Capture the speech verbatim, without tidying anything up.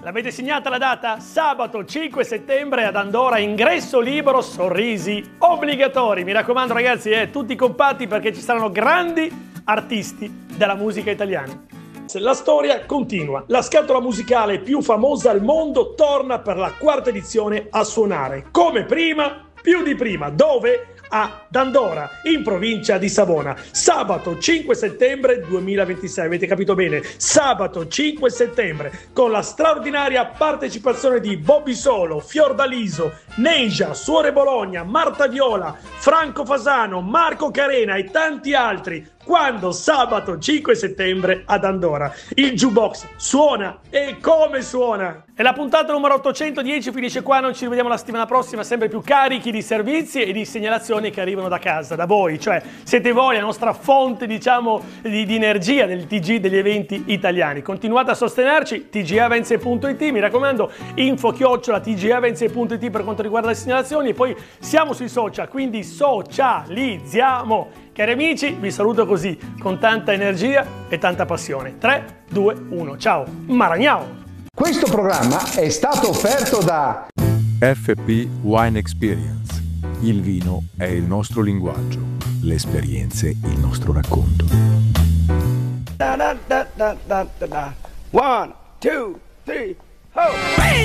L'avete segnata la data? Sabato cinque settembre ad Andorra, ingresso libero, sorrisi obbligatori. Mi raccomando ragazzi, eh, tutti compatti perché ci saranno grandi artisti della musica italiana. La storia continua. La scatola musicale più famosa al mondo torna per la quarta edizione a suonare. Come prima, più di prima. Dove? Ad Andorra, in provincia di Savona. Sabato cinque settembre duemilaventisei, avete capito bene? Sabato cinque settembre, con la straordinaria partecipazione di Bobby Solo, Fiordaliso, Neja, Suore Bologna, Marta Viola, Franco Fasano, Marco Carena e tanti altri. Quando? Sabato cinque settembre ad Andorra. Il jukebox suona, e come suona! E la puntata numero ottocentodieci finisce qua, non ci rivediamo la settimana prossima, sempre più carichi di servizi e di segnalazioni che arrivano da casa, da voi, cioè siete voi la nostra fonte, diciamo, di, di energia del T G degli eventi italiani. Continuate a sostenerci, t g events punto it, mi raccomando, info chiocciola t g events punto it per quanto riguarda le segnalazioni, e poi siamo sui social, quindi socializziamo. Cari amici, vi saluto così, con tanta energia e tanta passione. tre, due, uno, ciao, Maragnao! Questo programma è stato offerto da F P Wine Experience. Il vino è il nostro linguaggio, le esperienze il nostro racconto. Da, da, da, da, da, da. One, two, three, ho!